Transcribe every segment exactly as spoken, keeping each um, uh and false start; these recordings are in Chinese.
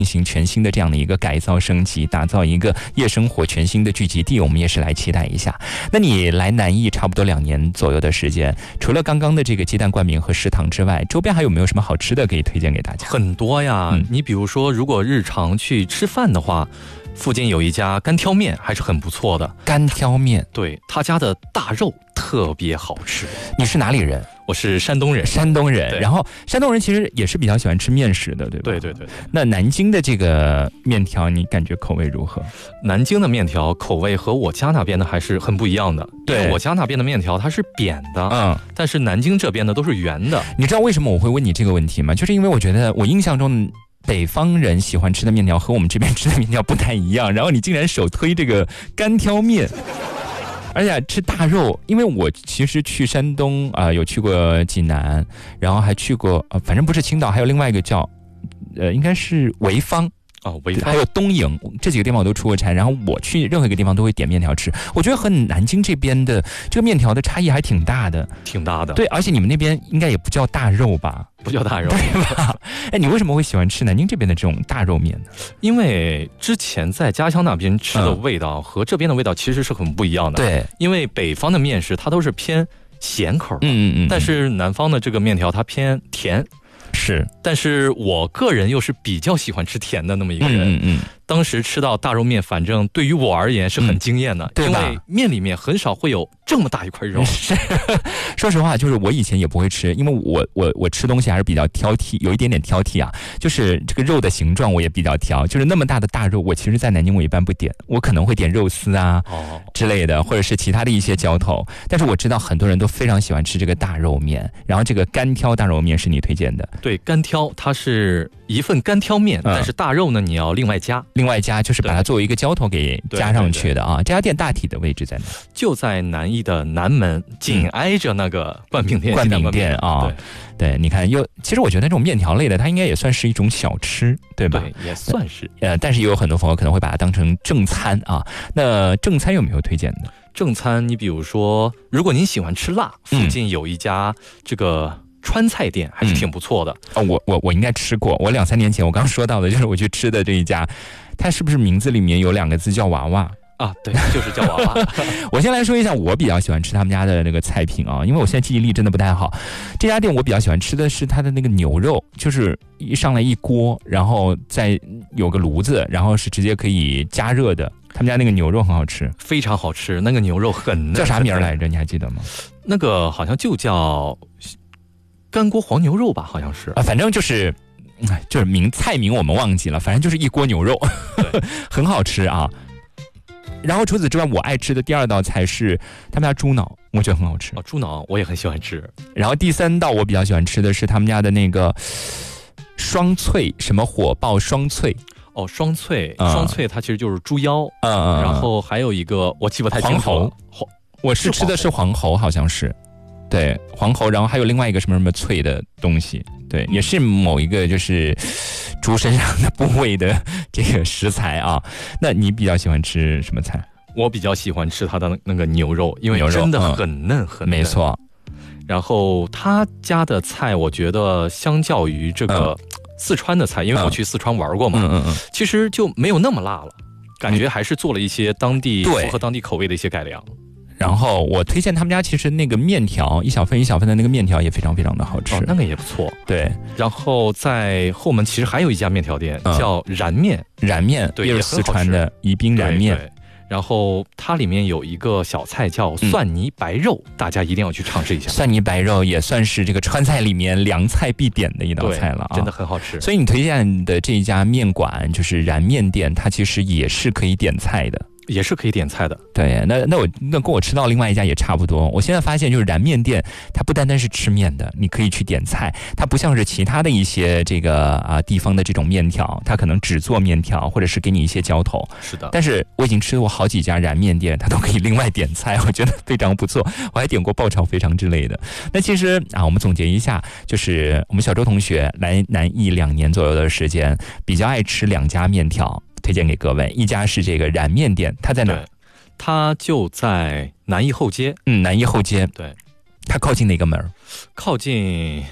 进行全新的这样的一个改造升级，打造一个夜生活全新的聚集地，我们也是来期待一下。那你来南艺差不多两年左右的时间，除了刚刚的这个鸡蛋灌饼和食堂之外，周边还有没有什么好吃的可以推荐给大家？ 很多呀、嗯、你比如说如果日常去吃饭的话，附近有一家干挑面还是很不错的。 干挑面， 对，他家的大肉特别好吃。 你是哪里人？ 我是山东人。 山东人，然后山东人其实也是比较喜欢吃面食的，对吧？ 对对对。 那南京的这个面条，你感觉口味如何？ 南京的面条口味和我家那边的还是很不一样的。对，我家那边的面条它是扁的，嗯，但是南京这边的都是圆的。 你知道为什么我会问你这个问题吗？就是因为我觉得我印象中北方人喜欢吃的面条和我们这边吃的面条不太一样，然后你竟然首推这个干挑面。而且吃大肉，因为我其实去山东啊、呃，有去过济南，然后还去过呃，反正不是青岛，还有另外一个叫，呃，应该是潍坊。 哦，潍坊还有东营，这几个地方我都出过差，然后我去任何一个地方都会点面条吃。我觉得和南京这边的这个面条的差异还挺大的， 挺大的。 对，而且你们那边应该也不叫大肉吧？ 不叫大肉， 对吧？哎，你为什么会喜欢吃南京这边的这种大肉面呢？ 因为之前在家乡那边吃的味道和这边的味道其实是很不一样的。 对， 因为北方的面食它都是偏咸口， 嗯嗯嗯， 但是南方的这个面条它偏甜。 是， 但是我个人又是比较喜欢吃甜的那么一个人。嗯嗯，当时吃到大肉面，反正对于我而言是很惊艳的，嗯、对吧？因为面里面很少会有这么大一块肉。 是，说实话，就是我以前也不会吃，因为我我我吃东西还是比较挑剔，有一点点挑剔啊。就是这个肉的形状我也比较挑，就是那么大的大肉，我其实在南京我一般不点，我可能会点肉丝啊、哦、之类的，或者是其他的一些浇头。但是我知道很多人都非常喜欢吃这个大肉面，然后这个干挑大肉面是你推荐的。 对，干挑它是一份干挑面、嗯，但是大肉呢你要另外加， 另外加就是把它作为一个浇头给加上去的啊。这家店大体的位置在哪？ 就在南艺的南门，紧挨着那个灌饼店。 灌饼店啊，对，对，你看，又其实我觉得这种面条类的，它应该也算是一种小吃，对吧？ 对，也算是。 呃，但是也有很多朋友可能会把它当成正餐啊。那正餐有没有推荐的？ 正餐，你比如说，如果您喜欢吃辣，附近有一家这个川菜店，还是挺不错的。 嗯、哦，我我我应该吃过。我两三年前我刚说到的就是我去吃的这一家，它是不是名字里面有两个字叫娃娃？ 啊，对，就是叫娃娃。 我先来说一下，我比较喜欢吃他们家的那个菜品啊，因为我现在记忆力真的不太好。这家店我比较喜欢吃的是它的那个牛肉，就是一上来一锅，然后再有个炉子，然后是直接可以加热的。他们家那个牛肉很好吃， 非常好吃，那个牛肉很嫩。 叫啥名来着？你还记得吗？ 那个好像就叫干锅黄牛肉吧，好像是啊，反正就是。就是名菜名我们忘记了，反正就是一锅牛肉，很好吃啊。然后除此之外，我爱吃的第二道菜是他们家猪脑，我觉得很好吃。 哦，猪脑我也很喜欢吃。 然后第三道我比较喜欢吃的是他们家的那个双脆，什么火爆双脆。 哦，双脆，嗯、双脆它其实就是猪腰，嗯嗯，然后还有一个我记不太清楚了。 黄，我是吃的是黄喉，好像是。对，黄喉，然后还有另外一个什么什么脆的东西，对，也是某一个就是猪身上的部位的这个食材啊。那你比较喜欢吃什么菜？ 我比较喜欢吃它的那个牛肉，因为真的很嫩很嫩。 没错。 然后他家的菜，我觉得相较于这个四川的菜，因为我去四川玩过嘛，嗯嗯嗯，其实就没有那么辣了，感觉还是做了一些当地符合当地口味的一些改良。 然后我推荐他们家，其实那个面条一小份一小份的那个面条也非常非常的好吃， 哦，那个也不错。 对， 然后在后门其实还有一家面条店，嗯、叫燃面， 燃面对，也是四川的宜宾燃面。 对对，然后它里面有一个小菜叫蒜泥白肉，嗯、大家一定要去尝试一下。 蒜泥白肉也算是这个川菜里面凉菜必点的一道菜了啊， 真的很好吃。 所以你推荐的这一家面馆就是燃面店，它其实也是可以点菜的。 也是可以点菜的。 对，那那我那跟我吃到另外一家也差不多。我现在发现就是燃面店，它不单单是吃面的，你可以去点菜，它不像是其他的一些这个啊地方的这种面条，它可能只做面条或者是给你一些浇头。 是的。 但是我已经吃过好几家燃面店，它都可以另外点菜，我觉得非常不错。我还点过爆炒肥肠之类的。那其实啊，我们总结一下，就是我们小周同学来南艺两年左右的时间，比较爱吃两家面条。推荐给各位，一家是这个燃面店，它在哪儿？ 它就在南艺后街。 嗯，南艺后街。 对， 它靠近哪个门？ 靠近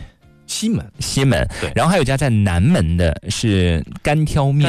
西门， 西门。 对， 然后还有一家在南门的是干挑面。